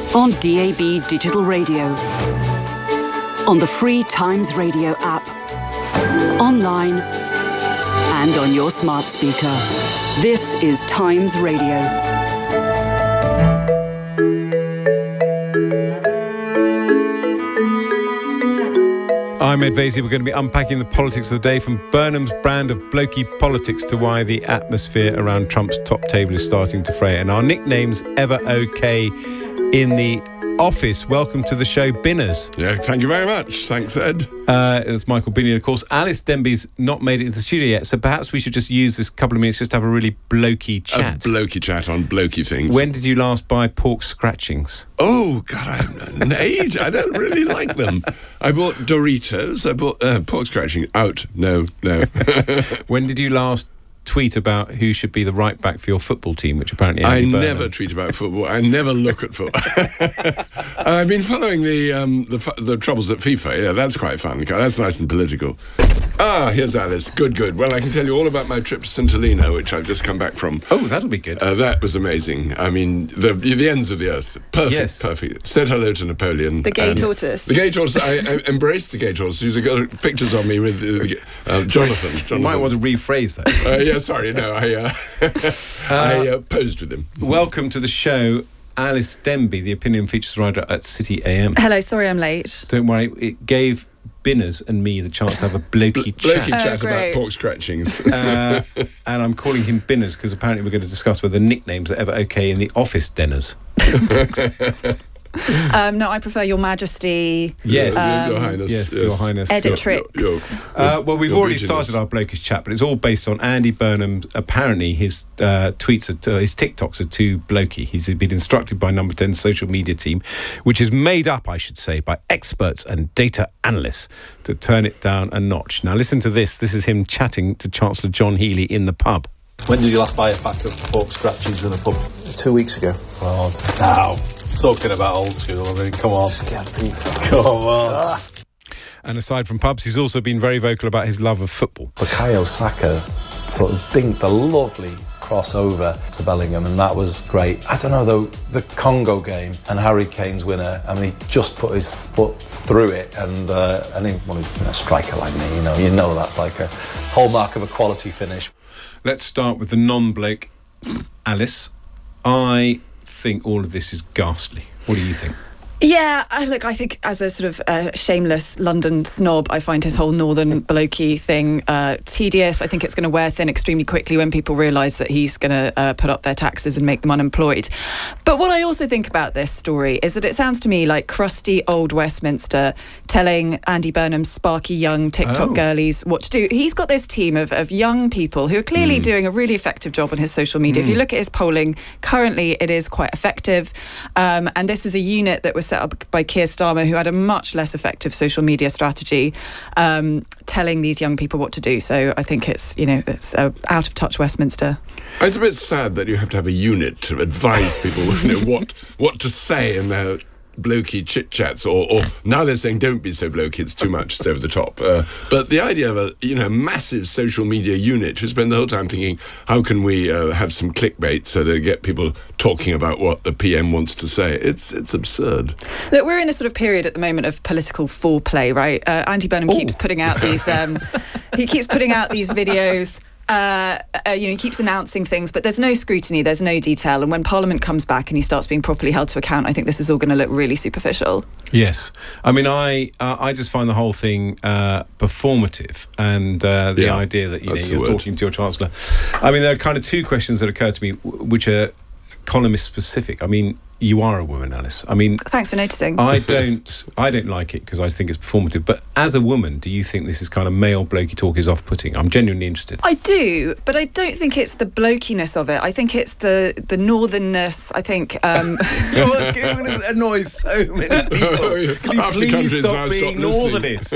on DAB Digital Radio, on the free Times Radio app, online and on your smart speaker. This is Times Radio. I'm Ed Vasey. We're going to be unpacking the politics of the day, from Burnham's brand of blokey politics to why the atmosphere around Trump's top table is starting to fray. And our nickname's ever okay in the office. Welcome to the show, Binners. Yeah, thank you very much. Thanks, Ed. It's Michael Binney, of course. Alice Denby's not made it into the studio yet, so perhaps we should just use this couple of minutes just to have a really blokey chat. A blokey chat on blokey things. When did you last buy pork scratchings? Oh, God, I'm an age. I don't really like them. I bought Doritos. I bought pork scratching. Out. No. When did you last tweet about who should be the right back for your football team, which apparently Andy Burnham. Never tweet about football. I never look at football. I've been following the troubles at FIFA. Yeah, that's quite fun. That's nice and political. Here's Alice. Good. Well, I can tell you all about my trip to Centolino, which I've just come back from. Oh, that'll be good. That was amazing. I mean, the ends of the earth. Perfect, yes. Perfect. Said hello to Napoleon. The gay tortoise. The gay tortoise. I embraced the gay tortoise. He's got pictures of me with Jonathan. You might want to rephrase that. Yeah, sorry. No, I posed with him. Welcome to the show, Alice Denby, the opinion features writer at City AM. Hello, sorry I'm late. Don't worry, it gave Binners and me the chance to have a blokey chat. Blokey chat about pork scratchings. And I'm calling him Binners because apparently we're going to discuss whether nicknames are ever okay in the office dinners. No, I prefer Your Majesty. Yes, Your Highness. Yes, Your Highness. Editrix. Well, we've already started our blokish chat, but it's all based on Andy Burnham. Apparently, his tweets, his TikToks are too blokey. He's been instructed by Number 10's social media team, which is made up, I should say, by experts and data analysts, to turn it down a notch. Now, listen to this. This is him chatting to Chancellor John Healey in the pub. When did you last buy a pack of pork scratchings in a pub? 2 weeks ago. Oh, now. Talking about old school, I mean, come on. Come on. And aside from pubs, he's also been very vocal about his love of football. Bukayo Saka sort of dinked a lovely crossover to Bellingham, and that was great. I don't know, though, the Congo game and Harry Kane's winner, I mean, he just put his foot through it, and a striker like me, you know that's like a hallmark of a quality finish. Let's start with the non-bloke, Alice. I think all of this is ghastly. What do you think? Yeah, I think as a sort of shameless London snob, I find his whole northern blokey thing tedious. I think it's going to wear thin extremely quickly when people realise that he's going to put up their taxes and make them unemployed. But what I also think about this story is that it sounds to me like crusty old Westminster telling Andy Burnham's sparky young TikTok girlies what to do. He's got this team of young people who are clearly doing a really effective job on his social media. If you look at his polling, currently it is quite effective. And this is a unit that was set up by Keir Starmer, who had a much less effective social media strategy, telling these young people what to do. So I think it's out of touch Westminster. It's a bit sad that you have to have a unit to advise people what to say in their blokey chit-chats, or now they're saying don't be so blokey, it's too much, it's over the top. But the idea of a massive social media unit who spend the whole time thinking, how can we have some clickbait so they get people talking about what the PM wants to say? It's absurd. Look, we're in a sort of period at the moment of political foreplay, right? Andy Burnham keeps putting out these he keeps putting out these videos. He keeps announcing things, but there's no scrutiny, there's no detail. And when Parliament comes back and he starts being properly held to account, I think this is all going to look really superficial. Yes. I mean, I just find the whole thing performative, and the idea that you're talking to your Chancellor. I mean, there are kind of two questions that occur to me, which are columnist specific. I mean, you are a woman, Alice. I mean, thanks for noticing. I don't like it because I think it's performative. But as a woman, do you think this is kind of male blokey talk is off-putting? I'm genuinely interested. I do, but I don't think it's the blokiness of it. I think it's the northernness. I think it annoys so many people. Can you please stop being northernist?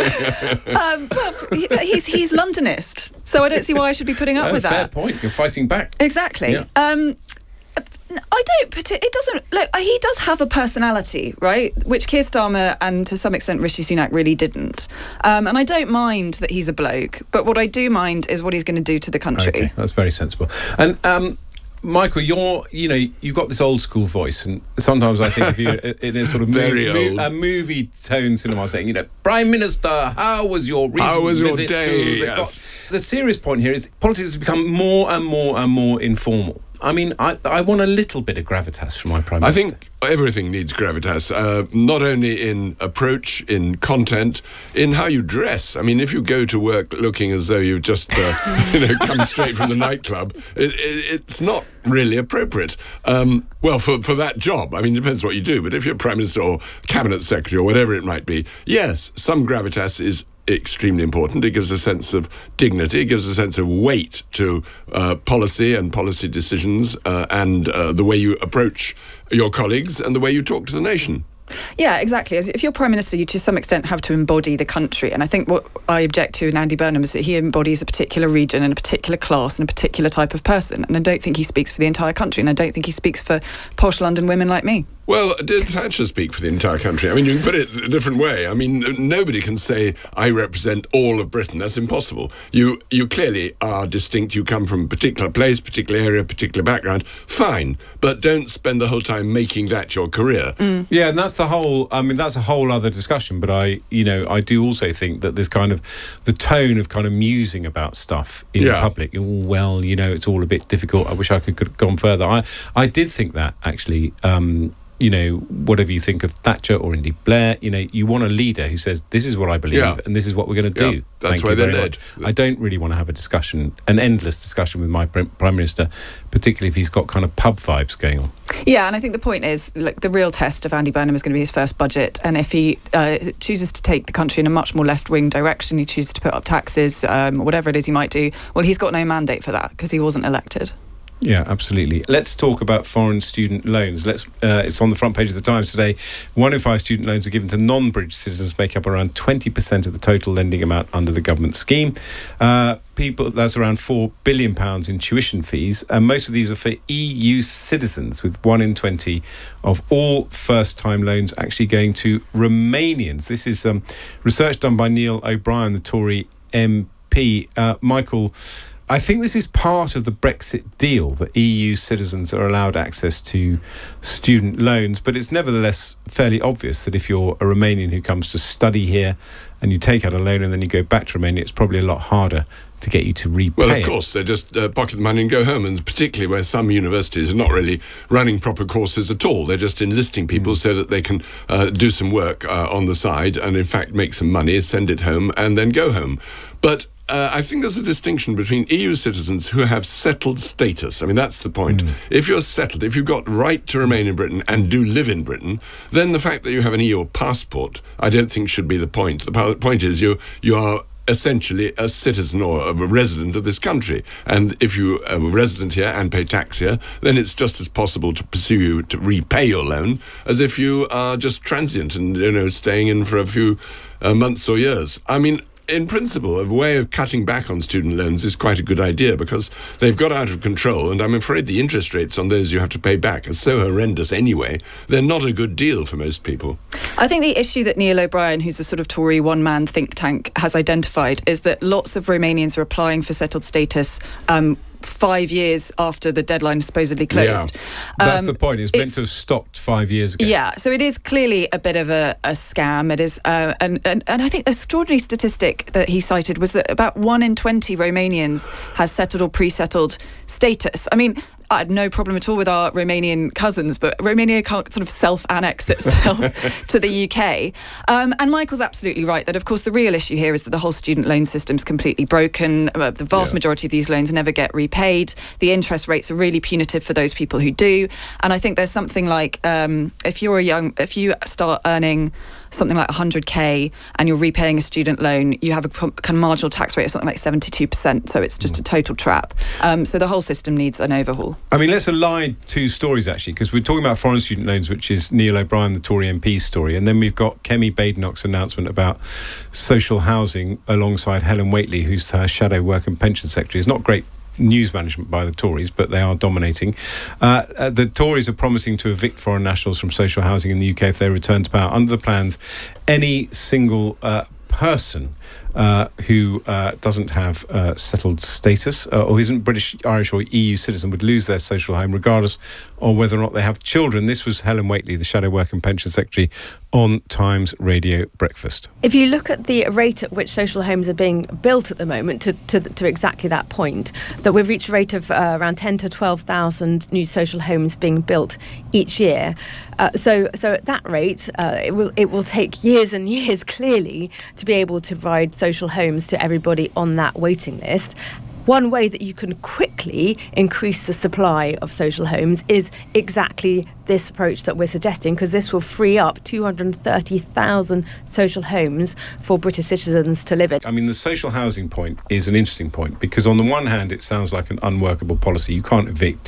But he's Londonist, so I don't see why I should be putting up with that. Fair point. You're fighting back. Exactly. Yeah. I don't. It doesn't look. He does have a personality, right? Which Keir Starmer and to some extent Rishi Sunak really didn't. And I don't mind that he's a bloke, but what I do mind is what he's going to do to the country. Okay, that's very sensible. And Michael, you've got this old school voice, and sometimes I think of you in a sort of movie tone cinema, saying, Prime Minister, how was your recent day? To Yes. The serious point here is politics has become more and more and more informal. I mean, I want a little bit of gravitas from my Prime Minister. I think everything needs gravitas, not only in approach, in content, in how you dress. I mean, if you go to work looking as though you've just come straight from the nightclub, it's not really appropriate. Well, for that job, I mean, it depends what you do, but if you're Prime Minister or Cabinet Secretary or whatever it might be, yes, some gravitas is extremely important. It gives a sense of dignity, it gives a sense of weight to policy and policy decisions and the way you approach your colleagues and the way you talk to the nation. Yeah, exactly. If you're Prime Minister, you to some extent have to embody the country. And I think what I object to in Andy Burnham is that he embodies a particular region and a particular class and a particular type of person. And I don't think he speaks for the entire country. And I don't think he speaks for posh London women like me. Well, did Thatcher speak for the entire country? I mean, you can put it a different way. I mean, nobody can say, I represent all of Britain. That's impossible. You clearly are distinct. You come from a particular place, particular area, particular background. Fine. But don't spend the whole time making that your career. Mm. Yeah, and that's that's a whole other discussion. But I do also think that there's kind of the tone of kind of musing about stuff in public. Well, it's all a bit difficult. I wish I could have gone further. I did think that, actually. Whatever you think of Thatcher or indeed Blair, you want a leader who says, this is what I believe and this is what we're going to do. That's why they're led. I don't really want to have an endless discussion with my Prime Minister, particularly if he's got kind of pub vibes going on. Yeah, and I think the point is, the real test of Andy Burnham is going to be his first budget. And if he chooses to take the country in a much more left-wing direction, he chooses to put up taxes, whatever it is he might do, well, he's got no mandate for that because he wasn't elected. Yeah, absolutely. Let's talk about foreign student loans. It's on the front page of the Times today. 1 in 5 student loans are given to non-British citizens, make up around 20% of the total lending amount under the government scheme. That's around £4 billion in tuition fees, and most of these are for EU citizens, with 1 in 20 of all first-time loans actually going to Romanians. This is research done by Neil O'Brien, the Tory MP. Michael, I think this is part of the Brexit deal, that EU citizens are allowed access to student loans, but it's nevertheless fairly obvious that if you're a Romanian who comes to study here and you take out a loan and then you go back to Romania, it's probably a lot harder to get you to repay. Well, of course, they just pocket the money and go home, and particularly where some universities are not really running proper courses at all. They're just enlisting people so that they can do some work on the side and, in fact, make some money, send it home, and then go home. But I think there's a distinction between EU citizens who have settled status. I mean, that's the point. If you're settled, if you've got right to remain in Britain and do live in Britain, then the fact that you have an EU passport, I don't think should be the point. The point is you are essentially a citizen or a resident of this country. And if you are a resident here and pay tax here, then it's just as possible to pursue you to repay your loan as if you are just transient and, staying in for a few months or years. I mean, in principle, a way of cutting back on student loans is quite a good idea because they've got out of control, and I'm afraid the interest rates on those you have to pay back are so horrendous anyway, they're not a good deal for most people. I think the issue that Neil O'Brien, who's a sort of Tory one-man think tank, has identified is that lots of Romanians are applying for settled status 5 years after the deadline supposedly closed. Yeah. That's the point. It's meant to have stopped 5 years ago. Yeah, so it is clearly a bit of a scam. It is, and I think the extraordinary statistic that he cited was that about 1 in 20 Romanians has settled or pre-settled status. I mean, I had no problem at all with our Romanian cousins, but Romania can't sort of self-annex itself to the UK. And Michael's absolutely right that, of course, the real issue here is that the whole student loan system's completely broken. The vast majority of these loans never get repaid. The interest rates are really punitive for those people who do. And I think there's something like, if you start earning something like 100k and you're repaying a student loan, you have a kind of marginal tax rate of something like 72%. So it's just a total trap. So the whole system needs an overhaul. I mean, let's align two stories, actually, because we're talking about foreign student loans, which is Neil O'Brien, the Tory MP's story, and then we've got Kemi Badenoch's announcement about social housing alongside Helen Whately, who's her shadow work and pension secretary. It's not great news management by the Tories, but they are dominating. The Tories are promising to evict foreign nationals from social housing in the UK if they return to power. Under the plans, any single person who doesn't have settled status or isn't British, Irish or EU citizen would lose their social home regardless of whether or not they have children. This was Helen Whately, the Shadow Work and Pension Secretary, on Times Radio Breakfast. If you look at the rate at which social homes are being built at the moment, to exactly that point, that we've reached a rate of around 10 to 12,000 new social homes being built each year. So at that rate, it will take years and years, clearly, to be able to provide social homes to everybody on that waiting list. One way that you can quickly increase the supply of social homes is exactly this approach that we're suggesting, because this will free up 230,000 social homes for British citizens to live in. I mean, the social housing point is an interesting point, because on the one hand, it sounds like an unworkable policy. You can't evict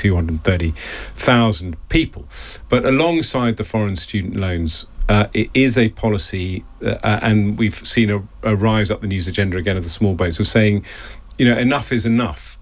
230,000 people. But alongside the foreign student loans, it is a policy, and we've seen a rise up the news agenda again of the small boats, of saying, enough is enough.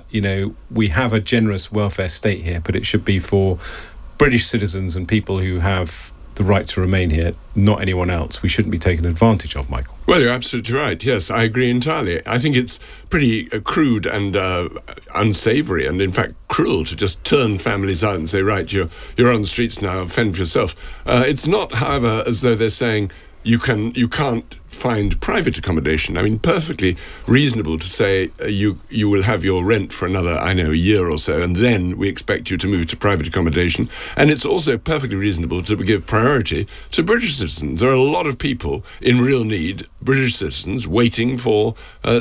We have a generous welfare state here, but it should be for British citizens and people who have the right to remain here, not anyone else. We shouldn't be taken advantage of, Michael. Well, you're absolutely right. Yes, I agree entirely. I think it's pretty crude and unsavoury, and in fact cruel, to just turn families out and say, right, you're on the streets now, fend for yourself. It's not, however, as though they're saying you can't find private accommodation. I mean, perfectly reasonable to say you will have your rent for another, year or so, and then we expect you to move to private accommodation. And it's also perfectly reasonable to give priority to British citizens. There are a lot of people in real need, British citizens, waiting for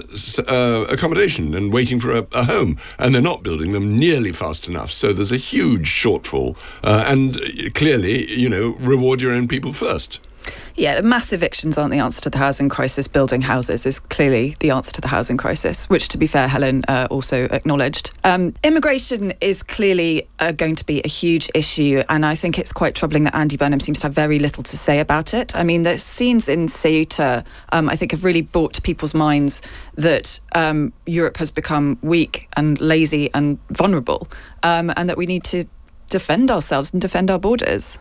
accommodation and waiting for a home, and they're not building them nearly fast enough. So there's a huge shortfall. And clearly, reward your own people first. Yeah, mass evictions aren't the answer to the housing crisis. Building houses is clearly the answer to the housing crisis, which, to be fair, Helen also acknowledged. Immigration is clearly going to be a huge issue, and I think it's quite troubling that Andy Burnham seems to have very little to say about it. I mean, the scenes in Ceuta, I think, have really brought to people's minds that Europe has become weak and lazy and vulnerable, and that we need to defend ourselves and defend our borders.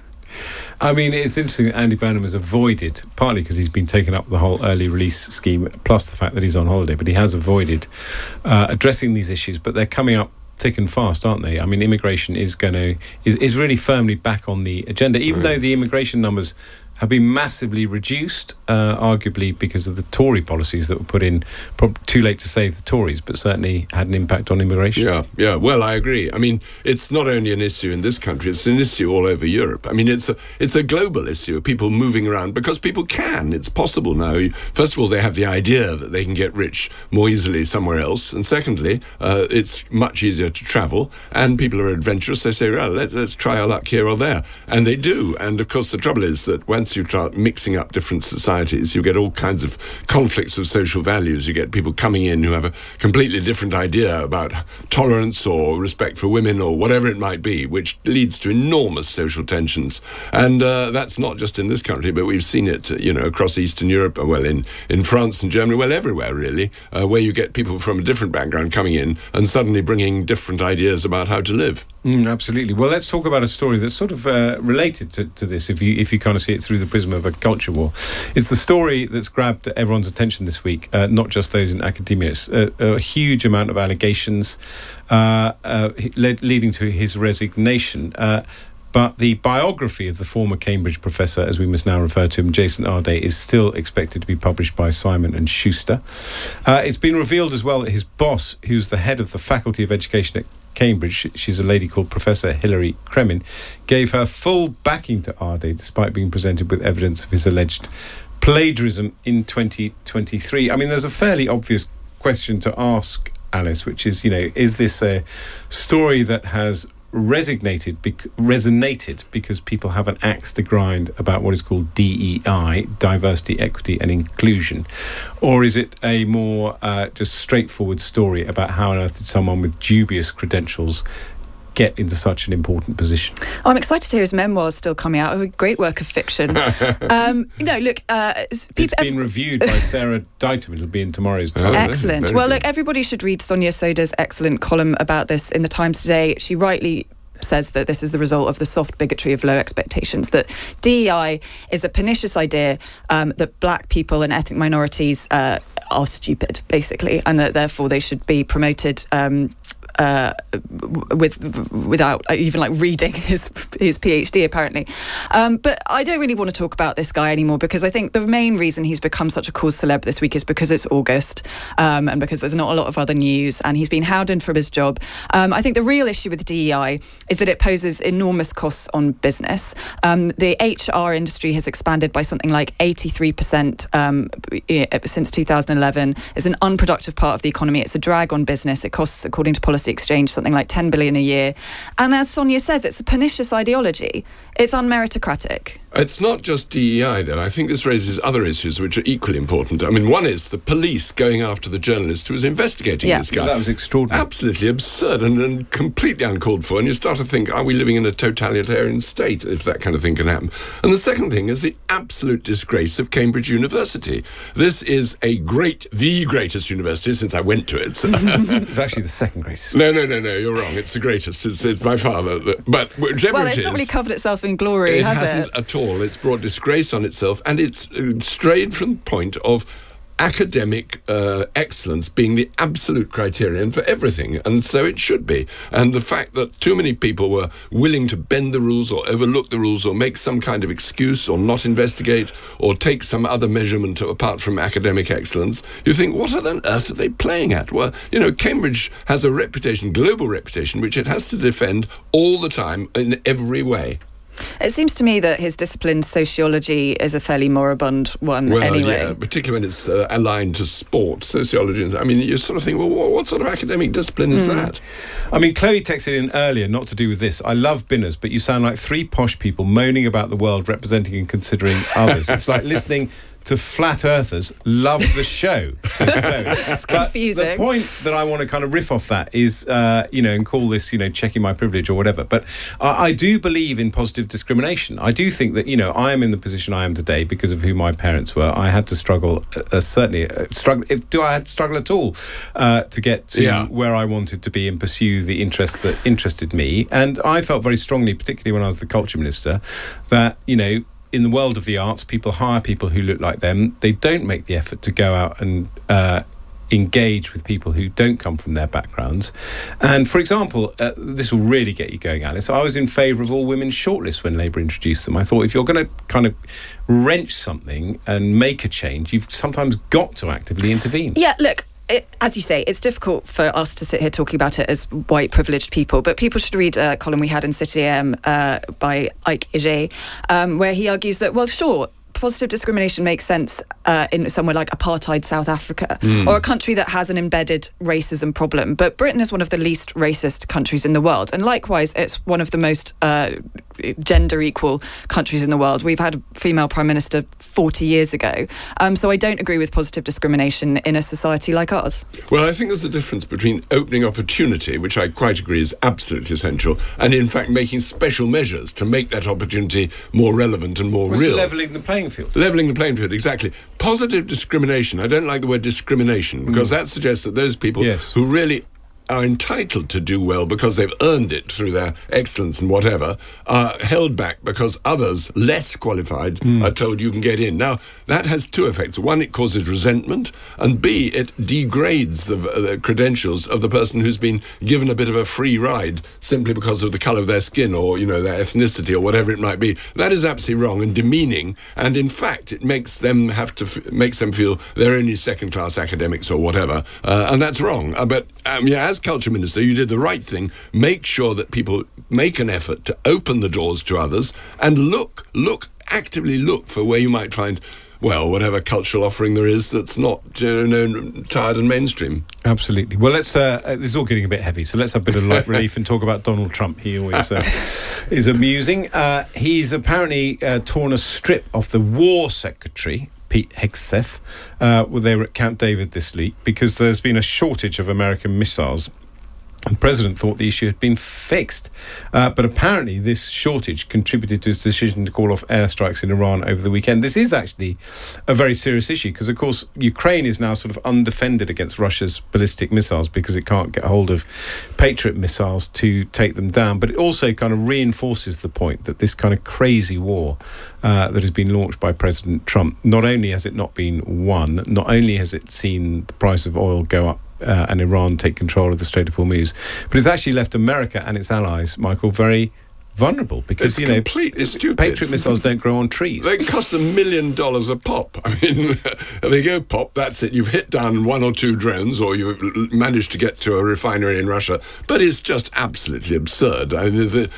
I mean, it's interesting that Andy Burnham has avoided, partly because he's been taken up with the whole early release scheme, plus the fact that he's on holiday, but he has avoided addressing these issues. But they're coming up thick and fast, aren't they? I mean, immigration is really firmly back on the agenda, even though the immigration numbers have been massively reduced, arguably because of the Tory policies that were put in. Too late to save the Tories, but certainly had an impact on immigration. Yeah. Well, I agree. I mean, it's not only an issue in this country; it's an issue all over Europe. I mean, it's a global issue of people moving around because people can. It's possible now. First of all, they have the idea that they can get rich more easily somewhere else, and secondly, it's much easier to travel. And people are adventurous. They say, "Well, let's try our luck here or there," and they do. And of course, the trouble is that once you start mixing up different societies, you get all kinds of conflicts of social values. You get people coming in who have a completely different idea about tolerance or respect for women or whatever it might be, which leads to enormous social tensions. And that's not just in this country, but we've seen it, across Eastern Europe, well, in France and Germany, well, everywhere really, where you get people from a different background coming in and suddenly bringing different ideas about how to live. Absolutely. Well, let's talk about a story that's sort of related to this, if you kind of see it through the prism of a culture war. It's the story that's grabbed everyone's attention this week, not just those in academia. It's a huge amount of allegations leading to his resignation. But the biography of the former Cambridge professor, as we must now refer to him, Jason Arday, is still expected to be published by Simon & Schuster. It's been revealed as well that his boss, who's the head of the Faculty of Education at Cambridge, she's a lady called Professor Hilary Kremin, gave her full backing to Arday despite being presented with evidence of his alleged plagiarism in 2023. I mean, there's a fairly obvious question to ask, Alice, which is, is this a story that has resonated because people have an axe to grind about what is called DEI, diversity, equity and inclusion? Or is it a more just straightforward story about how on earth did someone with dubious credentials get into such an important position? I'm excited to hear his memoirs still coming out. A great work of fiction. It's been reviewed by Sarah Ditum. It'll be in tomorrow's Times. Excellent. Well, look, everybody should read Sonia Soda's excellent column about this in the Times today. She rightly says that this is the result of the soft bigotry of low expectations, that DEI is a pernicious idea that black people and ethnic minorities are stupid, basically, and that therefore they should be promoted without even like reading his PhD, apparently. But I don't really want to talk about this guy anymore, because I think the main reason he's become such a cause celeb this week is because it's August, and because there's not a lot of other news, and he's been hounded from his job. I think the real issue with DEI is that it poses enormous costs on business. The HR industry has expanded by something like 83% since 2011. It's an unproductive part of the economy. It's a drag on business. It costs, according to Policy Exchange, something like 10 billion a year. And as Sonia says, it's a pernicious ideology. It's unmeritocratic. It's not just DEI, though. I think this raises other issues which are equally important. I mean, one is the police going after the journalist who was investigating this guy. That was extraordinary. Absolutely absurd and completely uncalled for. And you start to think, are we living in a totalitarian state if that kind of thing can happen? And the second thing is the absolute disgrace of Cambridge University. This is the greatest university since I went to it. It's actually the second greatest. No, you're wrong. It's the greatest. It's my father. But whichever it's not really covered itself in glory, it has hasn't at all. It's brought disgrace on itself, and it's strayed from the point of academic excellence being the absolute criterion for everything, and so it should be. And the fact that too many people were willing to bend the rules or overlook the rules or make some kind of excuse or not investigate or take some other measurement apart from academic excellence, you think, what on earth are they playing at? Well, Cambridge has a reputation, global reputation, which it has to defend all the time in every way. It seems to me that his discipline, sociology, is a fairly moribund one anyway. Yeah, particularly when it's aligned to sport, sociology. I mean, you sort of think, well, what sort of academic discipline is that? I mean, Chloe texted in earlier, not to do with this. I love Binners, but you sound like three posh people moaning about the world, representing and considering others. It's like listening to flat earthers. Love the show, says Chloe. It's confusing. But the point that I want to kind of riff off that is, and call this, checking my privilege or whatever. But I do believe in positive discrimination. I do think that, I am in the position I am today because of who my parents were. I had to struggle, do I have to struggle at all to get to where I wanted to be and pursue the interests that interested me? And I felt very strongly, particularly when I was the culture minister, that, in the world of the arts, people hire people who look like them. They don't make the effort to go out and engage with people who don't come from their backgrounds. And for example, this will really get you going, Alice. I was in favour of all women's shortlists when Labour introduced them. I thought if you're going to kind of wrench something and make a change, you've sometimes got to actively intervene. Yeah, look, as you say, it's difficult for us to sit here talking about it as white privileged people, but people should read a column we had in City AM by Ike Ije, where he argues that, well, sure, positive discrimination makes sense in somewhere like apartheid South Africa, or a country that has an embedded racism problem. But Britain is one of the least racist countries in the world. And likewise, it's one of the most gender equal countries in the world. We've had a female prime minister 40 years ago. So I don't agree with positive discrimination in a society like ours. Well, I think there's a difference between opening opportunity, which I quite agree is absolutely essential, and in fact making special measures to make that opportunity more relevant and more real. Levelling the playing field. Levelling the playing field, exactly. Positive discrimination. I don't like the word discrimination because that suggests that those people who really are entitled to do well because they've earned it through their excellence and whatever, are held back because others, less qualified, are told you can get in. Now, that has two effects. One, it causes resentment, and B, it degrades the credentials of the person who's been given a bit of a free ride simply because of the colour of their skin or, their ethnicity or whatever it might be. That is absolutely wrong and demeaning, and in fact, it makes them makes them feel they're only second-class academics or whatever, and that's wrong. But as Culture Minister, you did the right thing. Make sure that people make an effort to open the doors to others and actively look for where you might find, well, whatever cultural offering there is that's not tired and mainstream. Absolutely. Well, let's. This is all getting a bit heavy, so let's have a bit of light relief and talk about Donald Trump. He always is amusing. He's apparently torn a strip off the War Secretary, Pete Hegseth. They were at Camp David this week because there's been a shortage of American missiles. The president thought the issue had been fixed. But apparently this shortage contributed to his decision to call off airstrikes in Iran over the weekend. This is actually a very serious issue because, of course, Ukraine is now sort of undefended against Russia's ballistic missiles because it can't get hold of Patriot missiles to take them down. But it also kind of reinforces the point that this kind of crazy war that has been launched by President Trump, not only has it not been won, not only has it seen the price of oil go up and Iran take control of the Strait of Hormuz, but it's actually left America and its allies, Michael, very vulnerable because, it's completely stupid. Patriot missiles don't grow on trees. They cost $1 million a pop. I mean, they go pop, that's it. You've hit down 1 or 2 drones or you've managed to get to a refinery in Russia. But it's just absolutely absurd. I mean,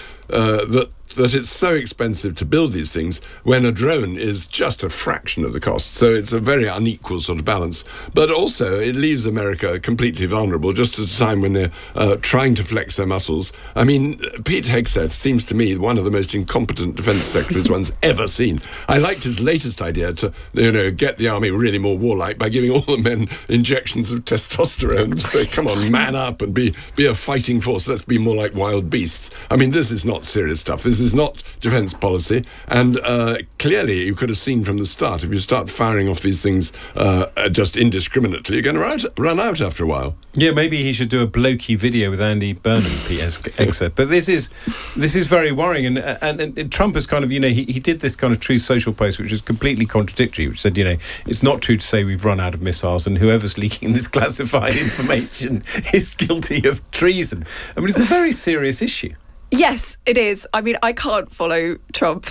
that it's so expensive to build these things when a drone is just a fraction of the cost. So it's a very unequal sort of balance. But also, it leaves America completely vulnerable just at a time when they're trying to flex their muscles. I mean, Pete Hegseth seems to me one of the most incompetent defense secretaries one's ever seen. I liked his latest idea to, get the army really more warlike by giving all the men injections of testosterone. So come on, man up and be a fighting force. Let's be more like wild beasts. I mean, this is not serious stuff. This is not defence policy, and clearly you could have seen from the start, if you start firing off these things just indiscriminately, you're going to run out after a while. Yeah, maybe he should do a blokey video with Andy Burnham, Pete Hegseth. But this is very worrying, and Trump has kind of, he did this kind of Truth Social post, which is completely contradictory, which said, it's not true to say we've run out of missiles, and whoever's leaking this classified information is guilty of treason. I mean, it's a very serious issue. Yes, it is. I mean, I can't follow Trump.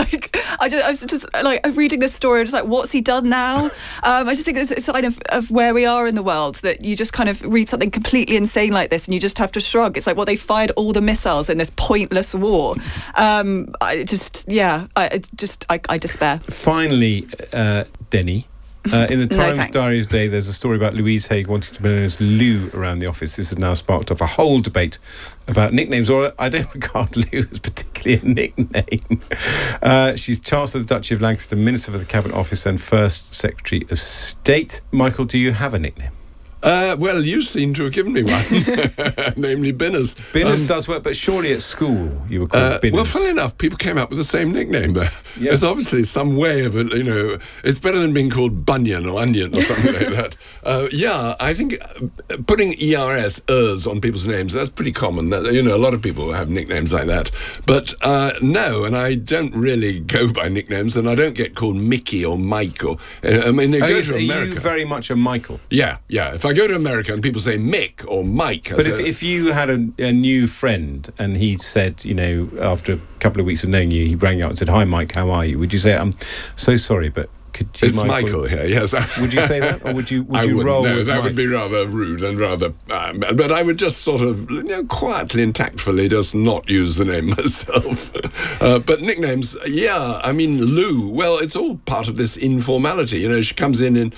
I was just reading this story, just like, what's he done now? I just think it's a sign of where we are in the world, that you just kind of read something completely insane like this and you just have to shrug. It's like, well, they fired all the missiles in this pointless war. I despair. Finally, Denny. In the Times Diary today, there's a story about Louise Haigh wanting to be known as Lou around the office. This has now sparked off a whole debate about nicknames, or I don't regard Lou as particularly a nickname. She's Chancellor of the Duchy of Lancaster, Minister for the Cabinet Office and First Secretary of State. Michael, do you have a nickname? Well, you seem to have given me one, namely Binners. Binners does work, but surely at school you were called Binners. Well, funnily enough, people came up with the same nickname there. Yeah. There's obviously some way of it, it's better than being called Bunyan or Onion or something like that. I think putting ers on people's names, that's pretty common. A lot of people have nicknames like that. But no, and I don't really go by nicknames, and I don't get called Mickey or Mike or... they go to America. Are you very much a Michael? Yeah. If I go to America and people say Mick or Mike... But if you had a new friend and he said, after a couple of weeks of knowing you, he rang you up and said, "Hi, Mike, how are you?" Would you say, "I'm so sorry, but could you..." It's Michael here, yes. Would you say that? Or would you roll with that Mike? Would be rather rude and rather... but I would just sort of, quietly and tactfully just not use the name myself. But nicknames, I mean, Lou, well, it's all part of this informality. She comes in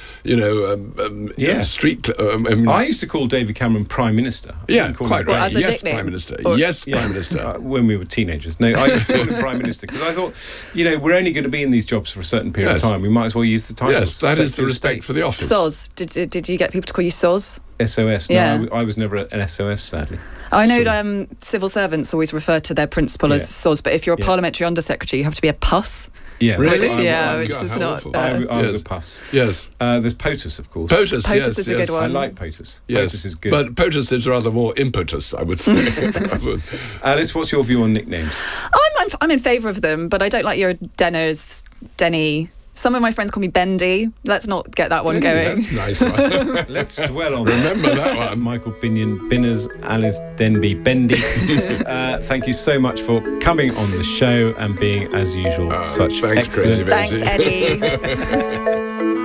street... I used to call David Cameron Prime Minister. Quite right. Yes, nickname? Prime Minister. Prime Minister. When we were teenagers. No, I used to call him Prime Minister because I thought, we're only going to be in these jobs for a certain period of time. We might as well use the title. Yes, that is the respect for the office. Soz. Did you get people to call you Soz? SOS. No, I was never an SOS, sadly. I know civil servants always refer to their principal as Soz, but if you're a parliamentary undersecretary, you have to be a PUS. Yeah, really? Which is not... I was a PUS. Yes. There's POTUS, of course. POTUS is a good one. I like POTUS. Yes. POTUS is good. But POTUS is rather more impetus, I would say. Alice, what's your view on nicknames? I'm in favour of them, but I don't like your Denners, Denny... Some of my friends call me Bendy. Let's not get that one going. That's a nice one. Let's dwell on Remember that one. Michael Binion, Binners, Alice Denby, Bendy. Thank you so much for coming on the show and being, as usual, such thanks, excellent... Thanks, Eddie.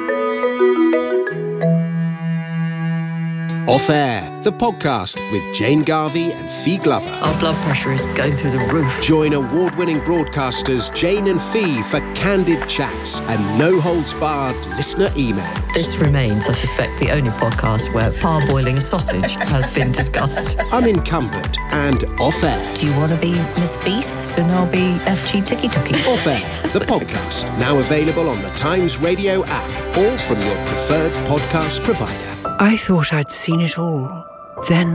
Off Air, the podcast with Jane Garvey and Fee Glover. Our blood pressure is going through the roof. Join award-winning broadcasters Jane and Fee for candid chats and no-holds-barred listener emails. This remains, I suspect, the only podcast where parboiling a sausage has been discussed. Unencumbered and Off Air. Do you want to be Miss Beast and I'll be FG Tiki Tuki? Off Air, the podcast, now available on the Times Radio app or from your preferred podcast provider. I thought I'd seen it all. Then,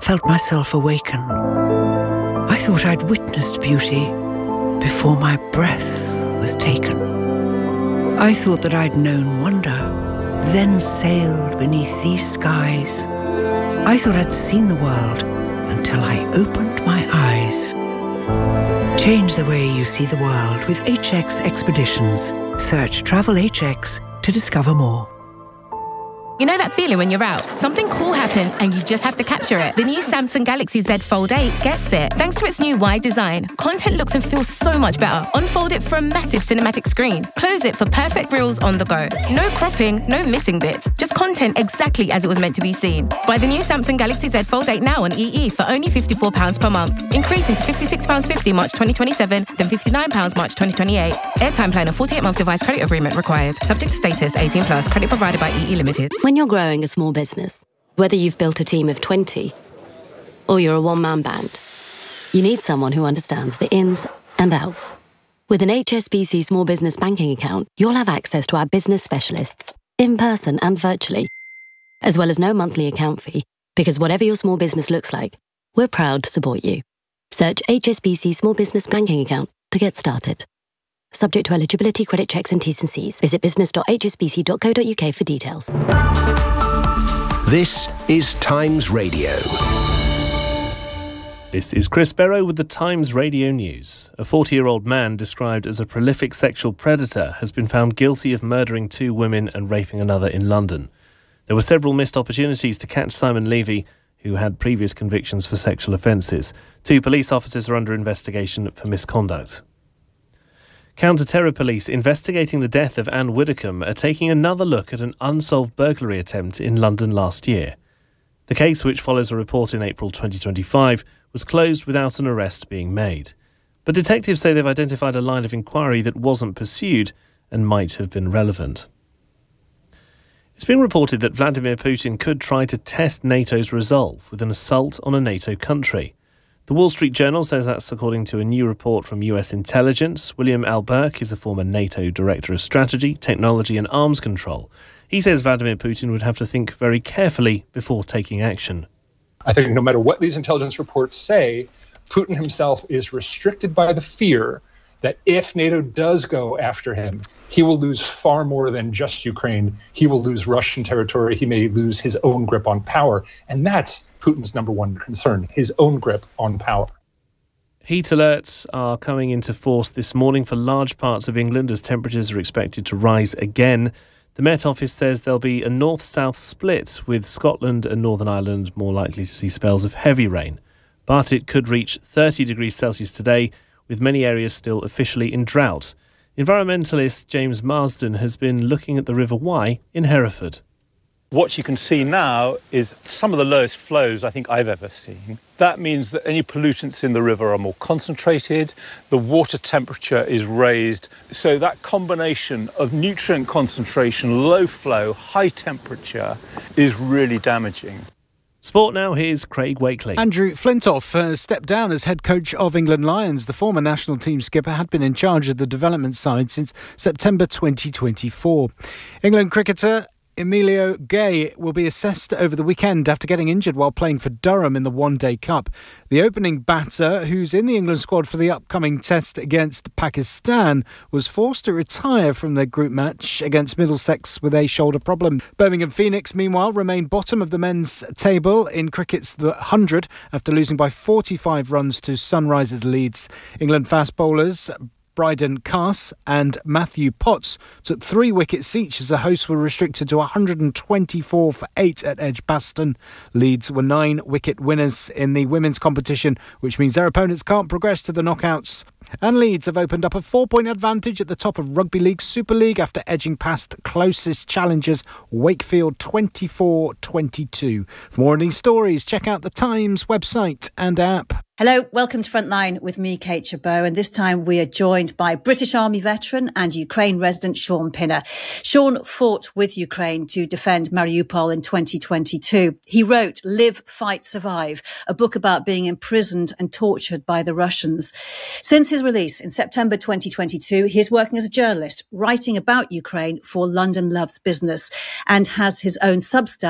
felt myself awaken. I thought I'd witnessed beauty before my breath was taken. I thought that I'd known wonder, then sailed beneath these skies. I thought I'd seen the world until I opened my eyes. Change the way you see the world with HX Expeditions. Search Travel HX to discover more. You know that feeling when you're out? Something cool happens and you just have to capture it. The new Samsung Galaxy Z Fold 8 gets it. Thanks to its new wide design, content looks and feels so much better. Unfold it for a massive cinematic screen. Close it for perfect reels on the go. No cropping, no missing bits. Just content exactly as it was meant to be seen. Buy the new Samsung Galaxy Z Fold 8 now on EE for only £54 per month. Increasing to £56.50 March 2027, then £59 March 2028. Airtime plan and 48-month device credit agreement required. Subject to status, 18+. Credit provided by EE Limited. When you're growing a small business, whether you've built a team of 20 or you're a one-man band, you need someone who understands the ins and outs. With an HSBC Small Business Banking account, you'll have access to our business specialists, in person and virtually, as well as no monthly account fee, because whatever your small business looks like, we're proud to support you. Search HSBC Small Business Banking account to get started. Subject to eligibility, credit checks and T's and C's. Visit business.hsbc.co.uk for details. This is Times Radio. This is Chris Barrow with the Times Radio News. A 40-year-old man described as a prolific sexual predator has been found guilty of murdering 2 women and raping another in London. There were several missed opportunities to catch Simon Levy, who had previous convictions for sexual offences. 2 police officers are under investigation for misconduct. Counter-terror police investigating the death of Anne Widdecombe are taking another look at an unsolved burglary attempt in London last year. The case, which follows a report in April 2025, was closed without an arrest being made. But detectives say they've identified a line of inquiry that wasn't pursued and might have been relevant. It's been reported that Vladimir Putin could try to test NATO's resolve with an assault on a NATO country. The Wall Street Journal says that's according to a new report from US intelligence. William Alberk is a former NATO Director of Strategy, Technology and Arms Control. He says Vladimir Putin would have to think very carefully before taking action. I think no matter what these intelligence reports say, Putin himself is restricted by the fear that if NATO does go after him, he will lose far more than just Ukraine. He will lose Russian territory. He may lose his own grip on power. And that's Putin's number one concern, his own grip on power. Heat alerts are coming into force this morning for large parts of England as temperatures are expected to rise again. The Met Office says there'll be a north-south split, with Scotland and Northern Ireland more likely to see spells of heavy rain. But it could reach 30 degrees Celsius today, with many areas still officially in drought. Environmentalist James Marsden has been looking at the River Wye in Hereford. What you can see now is some of the lowest flows I think I've ever seen. That means that any pollutants in the river are more concentrated, the water temperature is raised. So that combination of nutrient concentration, low flow, high temperature is really damaging. Sport now, here's Craig Wakely. Andrew Flintoff has stepped down as head coach of England Lions. The former national team skipper had been in charge of the development side since September 2024. England cricketer Emilio Gay will be assessed over the weekend after getting injured while playing for Durham in the One Day Cup. The opening batter, who's in the England squad for the upcoming test against Pakistan, was forced to retire from their group match against Middlesex with a shoulder problem. Birmingham Phoenix, meanwhile, remain bottom of the men's table in cricket's The 100 after losing by 45 runs to Sunrisers Leeds. England fast bowlers Bryden Cass and Matthew Potts took 3 wickets each as the hosts were restricted to 124 for 8 at Edgbaston. Leeds were 9-wicket winners in the women's competition, which means their opponents can't progress to the knockouts. And Leeds have opened up a 4-point advantage at the top of Rugby League Super League after edging past closest challengers Wakefield 24-22. For more on these stories, check out the Times website and app. Hello, welcome to Frontline with me, Kate Chabot, and this time we are joined by British Army veteran and Ukraine resident Sean Pinner. Sean fought with Ukraine to defend Mariupol in 2022. He wrote Live, Fight, Survive, a book about being imprisoned and tortured by the Russians. Since his release in September 2022, he is working as a journalist, writing about Ukraine for London Loves Business, and has his own Substack,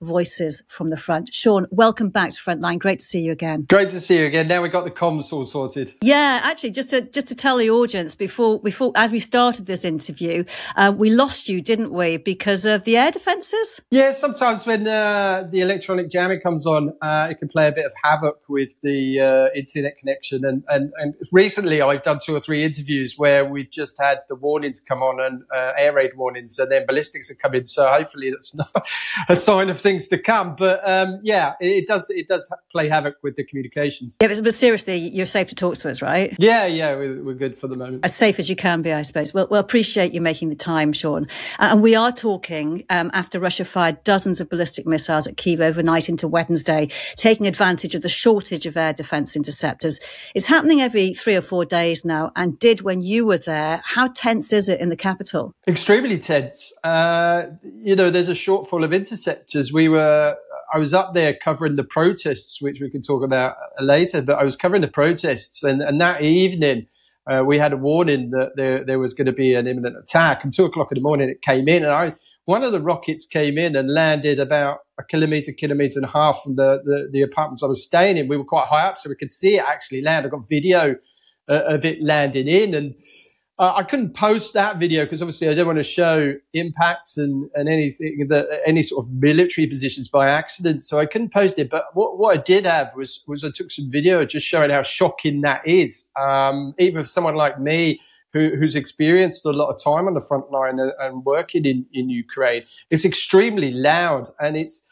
Voices from the Front. Sean, welcome back to Frontline. Great to see you again. Great to see you again. Now we've got the comms all sorted. Yeah, actually, just to tell the audience before as we started this interview, we lost you, didn't we, because of the air defences? Yeah, sometimes when the electronic jamming comes on, it can play a bit of havoc with the internet connection. And recently I've done 2 or 3 interviews where we've just had the warnings come on and air raid warnings, and then ballistics have come in. So hopefully that's not a sign of things to come. But it does play havoc with the communications. Yeah, but seriously, you're safe to talk to us, right? Yeah, we're good for the moment. As safe as you can be, I suppose. Well, appreciate you making the time, Sean. And we are talking after Russia fired dozens of ballistic missiles at Kyiv overnight into Wednesday, taking advantage of the shortage of air defence interceptors. It's happening every 3 or 4 days now, and did when you were there. How tense is it in the capital? Extremely tense. There's a shortfall of interceptors. I was up there covering the protests, which we can talk about later, but I was covering the protests, and that evening we had a warning that there was going to be an imminent attack, and 2 o'clock in the morning it came in, and one of the rockets came in and landed about a kilometre and a half from the apartments I was staying in. We were quite high up, so we could see it actually land. I got video of it landing in, and I couldn't post that video because obviously I don't want to show impacts and anything any sort of military positions by accident, so I couldn't post it. But what I did have was I took some video just showing how shocking that is, even for someone like me who's experienced a lot of time on the front line and working in Ukraine. It's extremely loud, and it's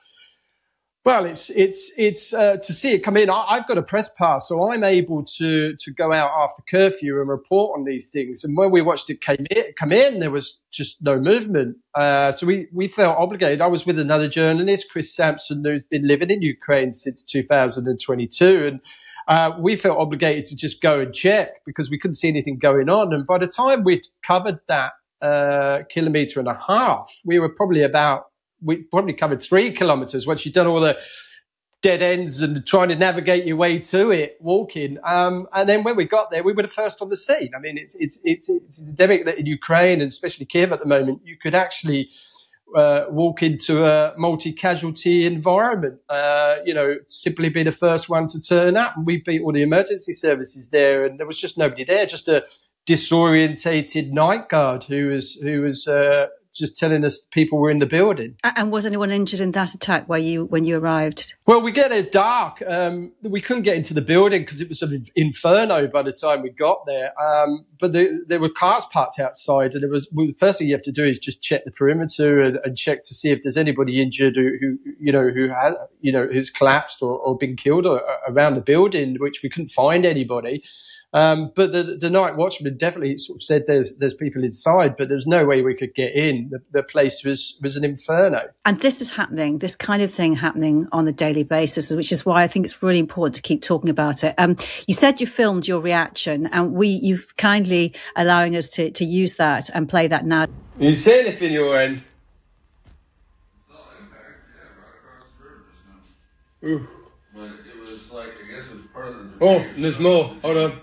to see it come in. I've got a press pass, so I'm able to go out after curfew and report on these things. And when we watched it come in, there was just no movement. So we felt obligated. I was with another journalist, Chris Sampson, who's been living in Ukraine since 2022, and we felt obligated to just go and check because we couldn't see anything going on. And by the time we'd covered that kilometre and a half, we probably covered 3 kilometres once you've done all the dead ends and trying to navigate your way to it, walking. And then when we got there, we were the first on the scene. I mean, it's endemic that in Ukraine, and especially Kyiv at the moment, you could actually walk into a multi-casualty environment, simply be the first one to turn up. And we beat all the emergency services there, and there was just nobody there, just a disorientated night guard who was just telling us people were in the building. And was anyone injured in that attack when you arrived? Well, we get there dark. We couldn't get into the building because it was sort of inferno by the time we got there. But there were cars parked outside, and the first thing you have to do is just check the perimeter and check to see if there's anybody injured who's collapsed or been killed around the building, which we couldn't find anybody. But the night watchman definitely sort of said there's people inside, but there's no way we could get in. The place was an inferno. And this kind of thing happening on a daily basis, which is why I think it's really important to keep talking about it. You said you filmed your reaction, and you've kindly allowing us to use that and play that now. Can you see anything your end? Ooh. But it was like, I guess it was part of the... Oh, and there's more. Hold on.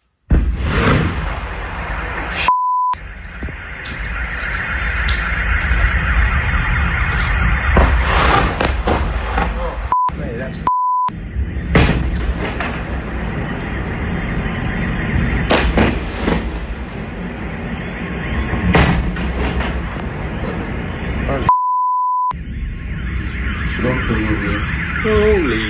Mate, that's holy.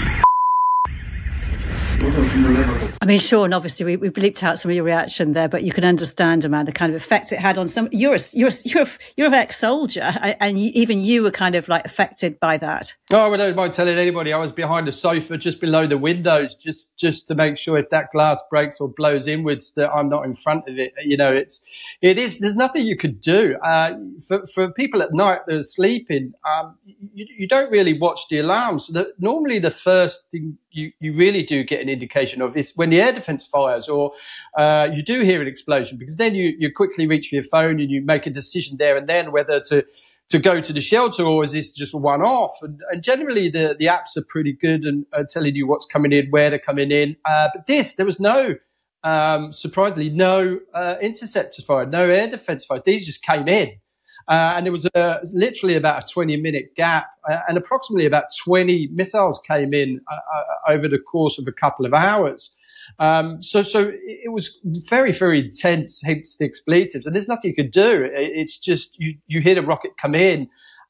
I mean, Sean, obviously we bleeped out some of your reaction there, but you can understand, Amanda, the kind of effect it had on some. You're an ex-soldier, and even you were kind of like affected by that. Oh, I don't mind telling anybody. I was behind a sofa just below the windows, just to make sure if that glass breaks or blows inwards that I'm not in front of it. You know, it is. There's nothing you could do. For people at night that are sleeping, you don't really watch the alarms. Normally, the first thing you really do get an indication of is when the air defence fires, or you do hear an explosion, because then you quickly reach for your phone and you make a decision there and then whether to go to the shelter or is this just a one-off. And generally the apps are pretty good and telling you what's coming in, where they're coming in. But there was no, surprisingly, no interceptors fired, no air defence fired. These just came in. And there was literally about a 20-minute gap, and approximately about 20 missiles came in over the course of a couple of hours. So it was very, very intense, hence the expletives, and there's nothing you could do. It's just you hear the rocket come in.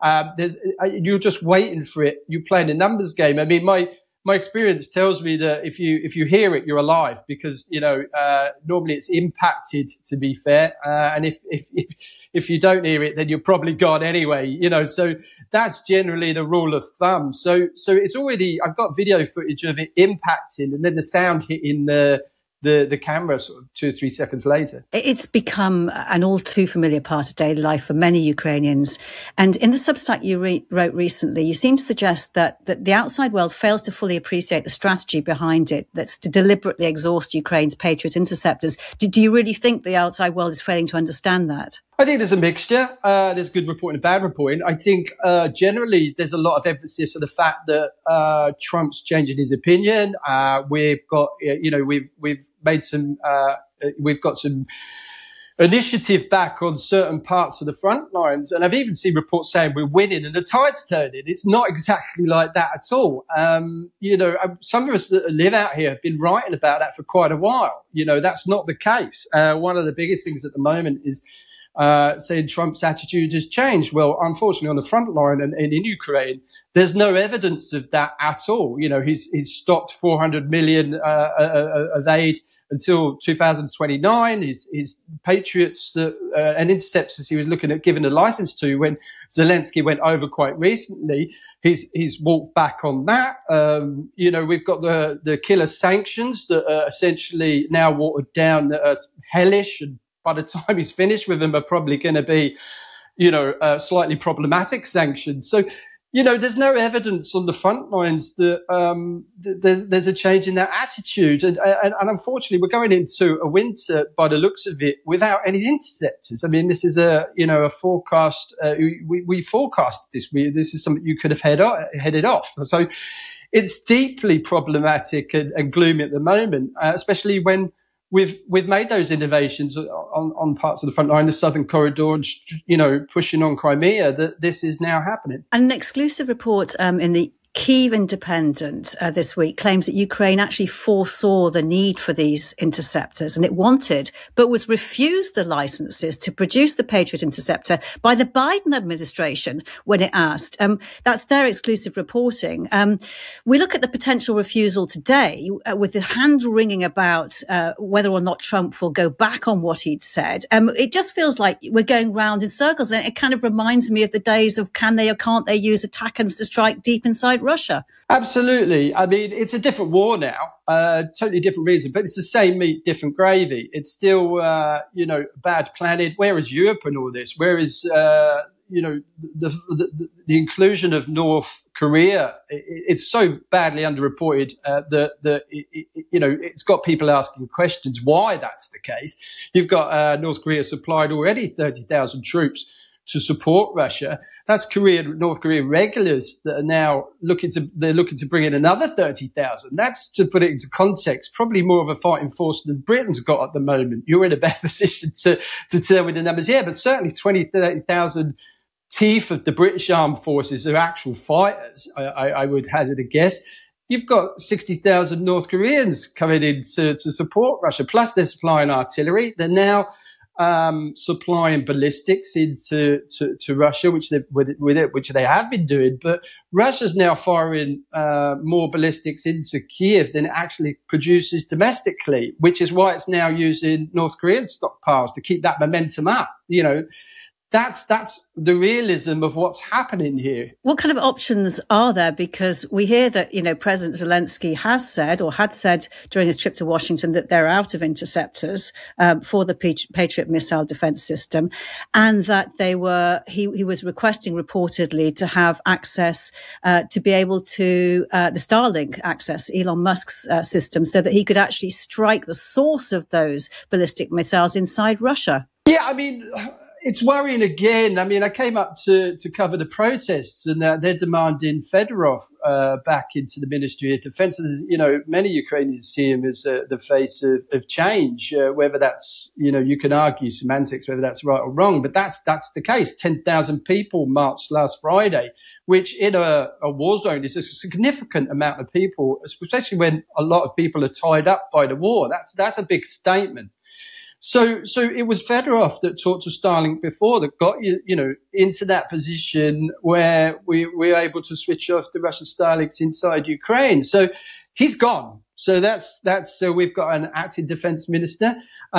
You're just waiting for it. You're playing a numbers game. I mean, my experience tells me that if you hear it, you're alive, because normally it's impacted, to be fair, and if you don't hear it, then you're probably gone anyway. So that's generally the rule of thumb. So it's already, I've got video footage of it impacting, and then the sound hitting the camera sort of 2 or 3 seconds later. It's become an all too familiar part of daily life for many Ukrainians. And in the Substack you wrote recently, you seem to suggest that the outside world fails to fully appreciate the strategy behind it, that's to deliberately exhaust Ukraine's Patriot interceptors. Do you really think the outside world is failing to understand that? I think there's a mixture. There's good reporting and bad reporting. I think generally there's a lot of emphasis on the fact that Trump's changing his opinion. We've got, we've made some, we've got some initiative back on certain parts of the front lines. And I've even seen reports saying we're winning and the tide's turning. It's not exactly like that at all. Some of us that live out here have been writing about that for quite a while. That's not the case. One of the biggest things at the moment is saying Trump's attitude has changed. Well, unfortunately, on the front line and in Ukraine, there's no evidence of that at all. He's stopped 400 million of aid until 2029. His Patriots and interceptors he was looking at giving a license to when Zelensky went over quite recently, he's walked back on that. We've got the killer sanctions that are essentially now watered down, that are hellish, and by the time he's finished with them are probably going to be, slightly problematic sanctions. So, there's no evidence on the front lines that there's a change in that attitude. And unfortunately, we're going into a winter, by the looks of it, without any interceptors. I mean, this is a forecast. We forecast this. This is something you could have headed off. So it's deeply problematic and gloomy at the moment, especially when We've made those innovations on parts of the front line, the Southern Corridor, and pushing on Crimea. That this is now happening. An exclusive report in the Kyiv Independent this week claims that Ukraine actually foresaw the need for these interceptors, and it wanted, but was refused the licenses to produce the Patriot interceptor by the Biden administration when it asked. That's their exclusive reporting. We look at the potential refusal today with the hand-wringing about whether or not Trump will go back on what he'd said. It just feels like we're going round in circles, and it kind of reminds me of the days of can they or can't they use ATACMS to strike deep inside Russia. Absolutely. I mean, it's a different war now, totally different reason, but it's the same meat, different gravy. It's still, bad planning. Where is Europe in all this? Where is, the inclusion of North Korea? It's so badly underreported that it's got people asking questions why that's the case. You've got North Korea supplied already 30,000 troops to support Russia. That's North Korea regulars that are now looking to bring in another 30,000. That's, to put it into context, probably more of a fighting force than Britain's got at the moment. You're in a better position to tell me the numbers. Yeah, but certainly 30,000 teeth of the British armed forces are actual fighters. I would hazard a guess. You've got 60,000 North Koreans coming in to support Russia. Plus they're supplying artillery. They're now supplying ballistics into Russia, which they have been doing. But Russia's now firing more ballistics into Kyiv than it actually produces domestically, which is why it's now using North Korean stockpiles to keep that momentum up. That's the realism of what's happening here. What kind of options are there? Because we hear that, President Zelensky has said or had said during his trip to Washington that they're out of interceptors for the Patriot missile defense system, and that he was requesting reportedly to have access to be able to the Starlink access, Elon Musk's system, so that he could actually strike the source of those ballistic missiles inside Russia. Yeah, I mean, it's worrying again. I mean, I came up to cover the protests, and they're demanding Fedorov back into the Ministry of Defense. You know, many Ukrainians see him as the face of change, whether that's, you know, you can argue semantics, whether that's right or wrong, but that's the case. 10,000 people marched last Friday, which in a war zone is a significant amount of people, especially when a lot of people are tied up by the war. That's a big statement. So it was Fedorov that talked to Starlink before that got you know, into that position where we were able to switch off the Russian Starlinks inside Ukraine. So he's gone. So so we've got an acting defense minister.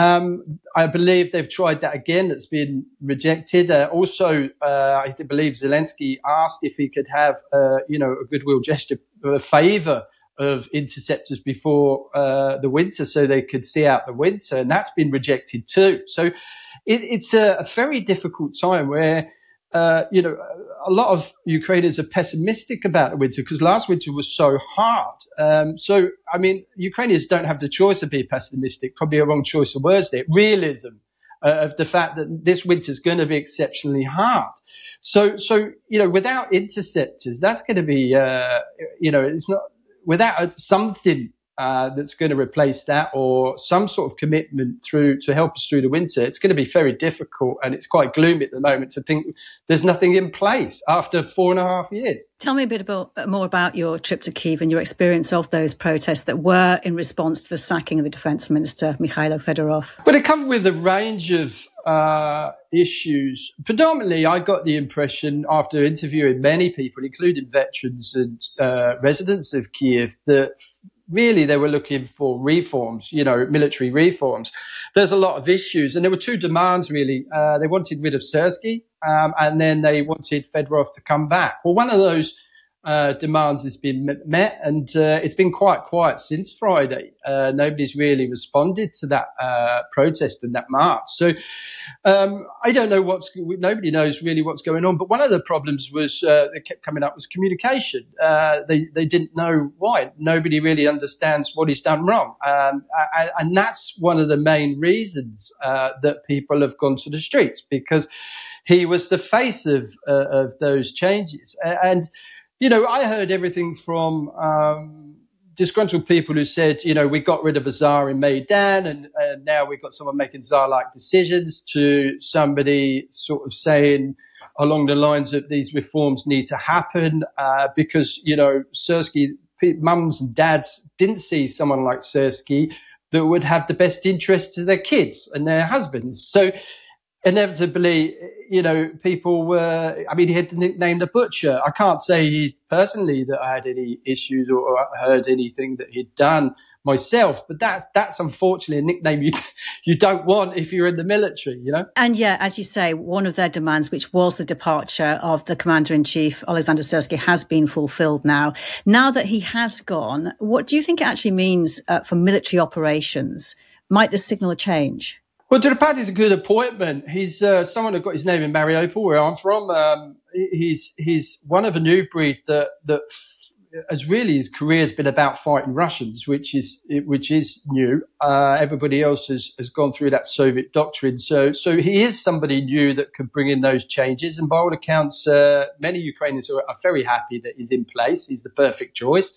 I believe they've tried that again. That's been rejected. Also, I believe Zelensky asked if he could have, you know, a goodwill gesture, a favor of interceptors before the winter so they could see out the winter, and that's been rejected too. So it's a very difficult time where, you know, a lot of Ukrainians are pessimistic about the winter because last winter was so hard. So, I mean, Ukrainians don't have the choice of being pessimistic, probably a wrong choice of words there, realism of the fact that this winter is going to be exceptionally hard. So, you know, without interceptors, that's going to be, you know, it's not, without something that's going to replace that or some sort of commitment to help us through the winter, it's going to be very difficult, and it's quite gloomy at the moment to think there's nothing in place after 4.5 years. Tell me a bit more about your trip to Kyiv and your experience of those protests that were in response to the sacking of the Defence Minister, Mikhailo Fedorov. Well, it comes with a range of issues. Predominantly, I got the impression after interviewing many people, including veterans and residents of Kyiv, that really they were looking for reforms, you know, military reforms. There's a lot of issues, and there were two demands really. They wanted rid of Syrsky, and then they wanted Fedorov to come back. Well, one of those demands has been met, and it's been quite quiet since Friday. Nobody's really responded to that protest and that march. So I don't know nobody knows really what's going on. But one of the problems was that kept coming up was communication. They didn't know why. Nobody really understands what he's done wrong, and that's one of the main reasons that people have gone to the streets, because he was the face of those changes. And you know, I heard everything from disgruntled people who said, you know, we got rid of a Tsar in Maidan and now we've got someone making Tsar-like decisions, to somebody sort of saying along the lines of these reforms need to happen because, you know, Syrsky, mums and dads didn't see someone like Syrsky that would have the best interest to their kids and their husbands. So inevitably, you know, people were, I mean, he had nicknamed a butcher. I can't say personally that I had any issues or heard anything that he'd done myself, but that's unfortunately a nickname you don't want if you're in the military, you know? And yeah, as you say, one of their demands, which was the departure of the Commander-in-Chief, Alexander Syrsky, has been fulfilled now. Now that he has gone, what do you think it actually means for military operations? Might this signal a change? Well, Drupadi's is a good appointment. He's someone who got his name in Mariupol, where I'm from. He's one of a new breed that as really his career has been about fighting Russians, which is new. Everybody else has gone through that Soviet doctrine. So he is somebody new that could bring in those changes. And by all accounts, many Ukrainians are very happy that he's in place. He's the perfect choice.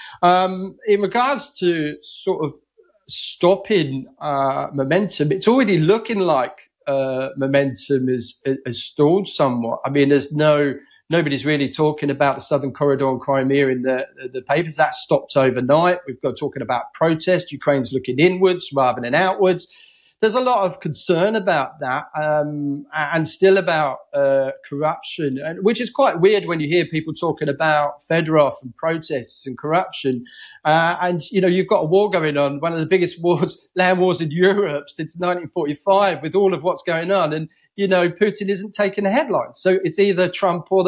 In regards to sort of stopping momentum, it's already looking like momentum has stalled somewhat. I mean, nobody's really talking about the Southern Corridor and Crimea in the papers. That stopped overnight. We've got talking about protest. Ukraine's looking inwards rather than outwards. There's a lot of concern about that, and still about corruption, which is quite weird when you hear people talking about Fedorov and protests and corruption. And, you know, you've got a war going on, one of the biggest land wars in Europe since 1945, with all of what's going on. And, you know, Putin isn't taking the headlines. So it's either Trump or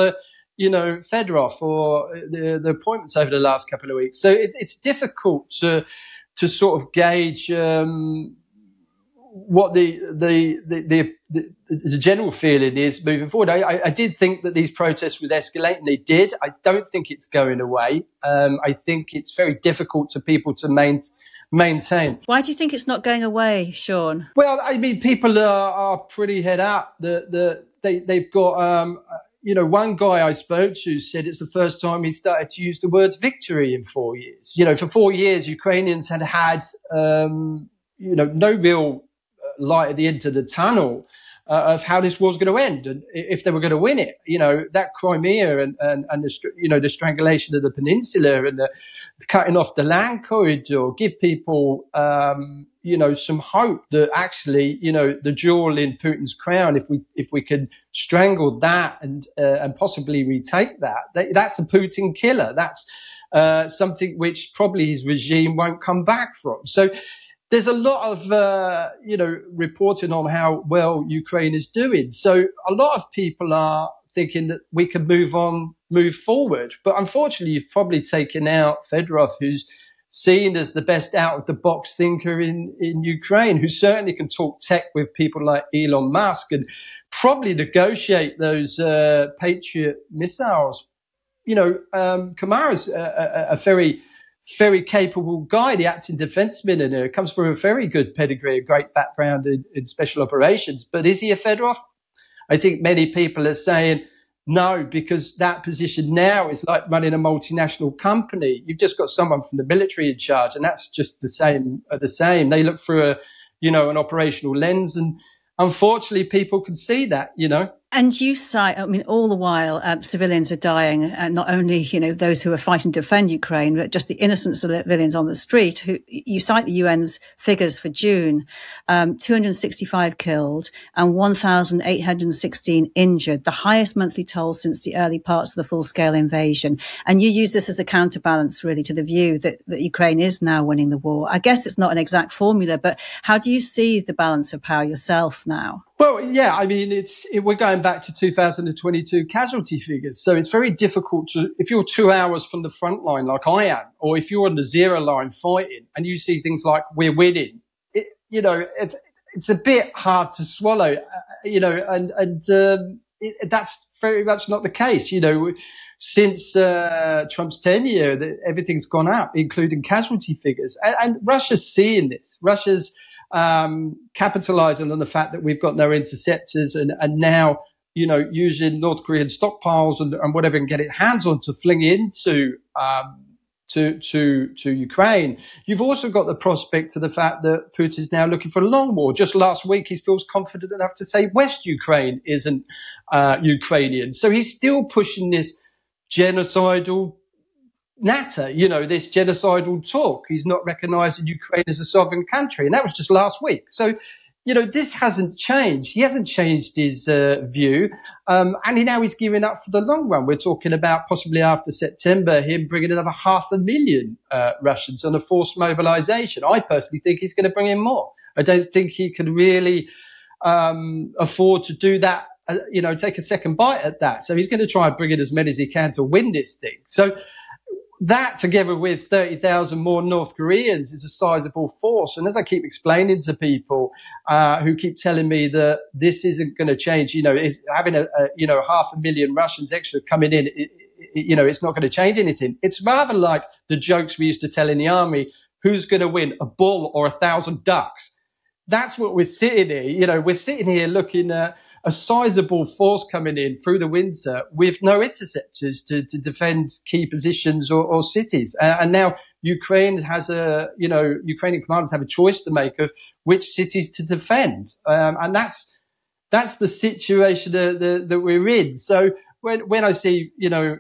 Fedorov or the appointments over the last couple of weeks. So it's difficult to sort of gauge what the general feeling is moving forward. I did think that these protests would escalate, and they did. I don't think it's going away. I think it's very difficult for people to maintain. Why do you think it's not going away, Sean? Well, I mean, people are pretty head up. They've got, one guy I spoke to said it's the first time he started to use the words victory in 4 years. For 4 years, Ukrainians had no real light at the end of the tunnel of how this war's going to end and if they were going to win it. That Crimea and the strangulation of the peninsula and the cutting off the land corridor give people, some hope that actually, the jewel in Putin's crown, if we could strangle that and possibly retake that's a Putin killer. That's something which probably his regime won't come back from. So there's a lot of, reporting on how well Ukraine is doing. So a lot of people are thinking that we can move forward. But unfortunately, you've probably taken out Fedorov, who's seen as the best out-of-the-box thinker in Ukraine, who certainly can talk tech with people like Elon Musk and probably negotiate those Patriot missiles. Kamara's a very capable guy, the acting defense minister, comes from a very good pedigree, a great background in special operations. But is he a Fedorov? I think many people are saying no, because that position now is like running a multinational company. You've just got someone from the military in charge, and that's just the same. They look through an operational lens, and unfortunately, people can see that, And you cite, all the while, civilians are dying, and not only, those who are fighting to defend Ukraine, but just the innocent civilians on the street. Who you cite the UN's figures for June, 265 killed and 1,816 injured, the highest monthly toll since the early parts of the full-scale invasion. And you use this as a counterbalance, really, to the view that Ukraine is now winning the war. I guess it's not an exact formula, but how do you see the balance of power yourself now? Well, yeah, we're going back to 2022 casualty figures. So it's very difficult if you're 2 hours from the front line like I am, or if you're on the zero line fighting and you see things like we're winning, it's a bit hard to swallow, that's very much not the case. Since Trump's tenure, everything's gone up, including casualty figures. And Russia's seeing this. Russia's capitalizing on the fact that we've got no interceptors and now, using North Korean stockpiles and whatever and get its hands on to fling into to Ukraine. You've also got the prospect of the fact that Putin's now looking for a long war. Just last week, he feels confident enough to say West Ukraine isn't Ukrainian. So he's still pushing this genocidal natter, this genocidal talk. He's not recognizing Ukraine as a sovereign country. And that was just last week. So, this hasn't changed. He hasn't changed his view. And now he's giving up for the long run. We're talking about possibly after September, him bringing another 500,000 Russians on a forced mobilization. I personally think he's going to bring in more. I don't think he can really afford to do that, take a second bite at that. So he's going to try and bring in as many as he can to win this thing. So that, together with 30,000 more North Koreans, is a sizable force. And as I keep explaining to people who keep telling me that this isn't going to change, having 500,000 Russians extra coming in, it's not going to change anything. It's rather like the jokes we used to tell in the army: who's going to win, a bull or 1,000 ducks? That's what we're sitting here. We're sitting here looking at a sizable force coming in through the winter with no interceptors to defend key positions or cities. And now Ukraine has Ukrainian commanders have a choice to make of which cities to defend. And that's the situation that we're in. So when I see,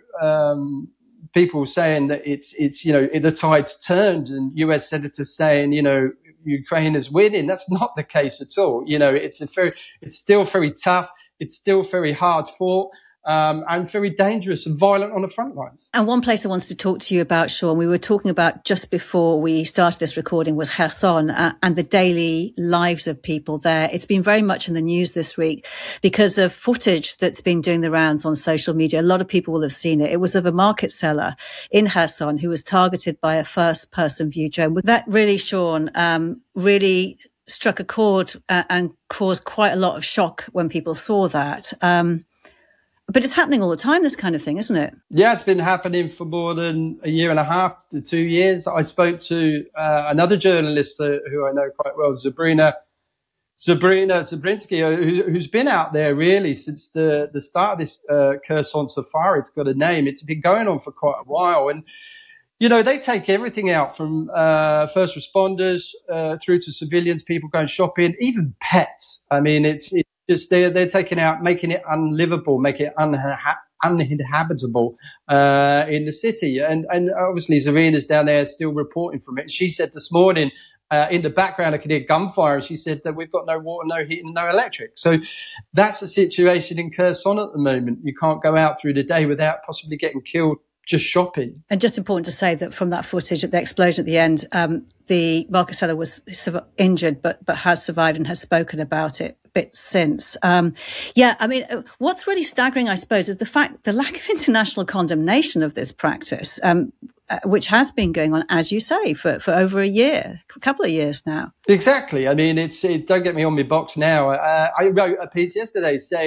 people saying that it's the tide's turned and US senators saying, Ukraine is winning, that's not the case at all. It's still very tough. It's still very hard fought. And very dangerous and violent on the front lines. And one place I wanted to talk to you about, Sean, we were talking about just before we started this recording, was Kherson and the daily lives of people there. It's been very much in the news this week because of footage that's been doing the rounds on social media. A lot of people will have seen it. It was of a market seller in Kherson who was targeted by a first-person view drone. That really, Sean, really struck a chord and caused quite a lot of shock when people saw that. But it's happening all the time, this kind of thing, isn't it? Yeah, it's been happening for more than a year and a half to 2 years. I spoke to another journalist who I know quite well, Sabrina Zabrinsky, who's been out there really since the start of this Kherson Safari. It's got a name. It's been going on for quite a while. And, you know, they take everything out from first responders through to civilians, people going shopping, even pets. I mean, it's just they're taking out, making it unlivable, making it uninhabitable in the city. And obviously Zarina's down there still reporting from it. She said this morning, in the background, I could hear gunfire. She said that we've got no water, no heat, and no electric. So that's the situation in Kherson at the moment. You can't go out through the day without possibly getting killed just shopping. And just important to say that from that footage, at the explosion at the end, the market seller was injured, but has survived and has spoken about it a bit since. Yeah, I mean, what's really staggering, I suppose, is the lack of international condemnation of this practice, which has been going on, as you say, for over a couple of years now. Exactly. I mean, don't get me on my box now. I wrote a piece yesterday saying